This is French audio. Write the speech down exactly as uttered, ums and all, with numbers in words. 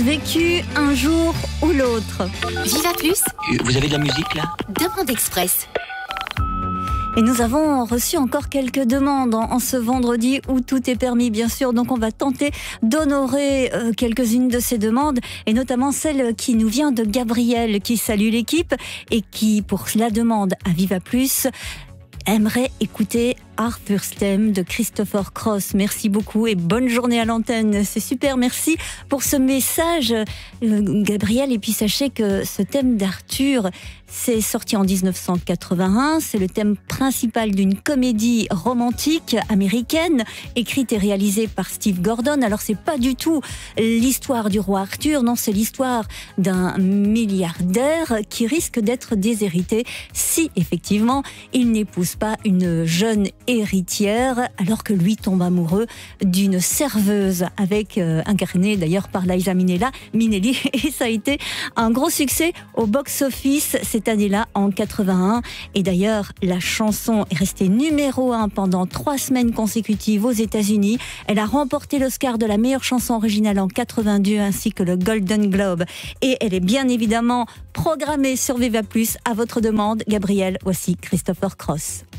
Vécu un jour ou l'autre. Viva Plus, Vous avez de la musique là? Demande Express. Et nous avons reçu encore quelques demandes en, en ce vendredi où tout est permis, bien sûr. Donc on va tenter d'honorer euh, quelques-unes de ces demandes, et notamment celle qui nous vient de Gabriel, qui salue l'équipe et qui, pour la demande à Viva Plus, aimerait écouter Arthur's Theme de Christopher Cross. Merci beaucoup et bonne journée à l'antenne. C'est super, merci pour ce message, euh, Gabriel. Et puis sachez que ce thème d'Arthur, c'est sorti en dix-neuf cent quatre-vingt-un. C'est le thème principal d'une comédie romantique américaine, écrite et réalisée par Steve Gordon. Alors c'est pas du tout l'histoire du roi Arthur, non, c'est l'histoire d'un milliardaire qui risque d'être déshérité si effectivement il n'épouse pas une jeune héritière, alors que lui tombe amoureux d'une serveuse, avec euh, incarnée d'ailleurs par Liza Minnelli, Minnelli, et ça a été un gros succès au box-office cette année-là en quatre-vingt-un. Et d'ailleurs, la chanson est restée numéro un pendant trois semaines consécutives aux États-Unis. Elle a remporté l'Oscar de la meilleure chanson originale en quatre-vingt-deux, ainsi que le Golden Globe. Et elle est bien évidemment programmée sur Viva Plus à votre demande. Gabriel, voici Christopher Cross.